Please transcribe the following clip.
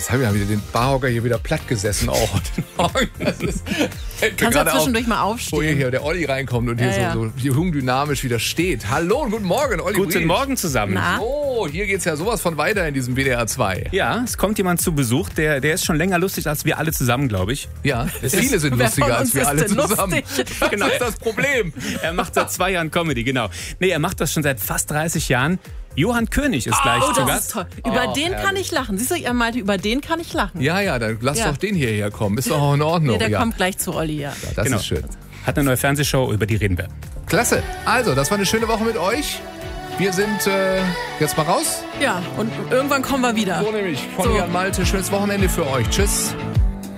Jetzt haben wir wieder den Barhocker hier wieder platt gesessen auch heute Morgen. Kannst du zwischendurch mal aufstehen. Wo hier der Olli reinkommt und hier so jung dynamisch wieder steht. Hallo und guten Morgen, Olli. Guten Morgen zusammen. Oh, hier geht's ja sowas von weiter in diesem WDR 2. Ja, es kommt jemand zu Besuch, der ist schon länger lustig als wir alle zusammen, glaube ich. Ja, viele sind lustiger als wir alle zusammen. Genau. Das ist das Problem. Er macht seit 2 Jahren Comedy, genau. Nee, er macht das schon seit fast 30 Jahren. Johann König ist gleich zu das Gast. ist toll. Über den kann ich lachen. Siehst du, er meinte, über den kann ich lachen. Ja, dann lass doch den hierher kommen. Ist doch auch in Ordnung. Nee, der kommt gleich zu Olli, ja. Das ist schön. Hat eine neue Fernsehshow, über die reden wir. Klasse. Also, das war eine schöne Woche mit euch. Wir sind jetzt mal raus. Ja, und irgendwann kommen wir wieder. So nämlich. Von Jan Malte. Schönes Wochenende für euch. Tschüss.